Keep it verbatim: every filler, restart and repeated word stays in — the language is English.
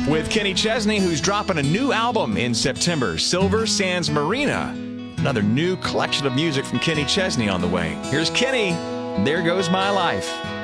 with Kenny Chesney, who's dropping a new album in September, Silver Sands Marina. Another new collection of music from Kenny Chesney on the way. Here's Kenny, There Goes My Life.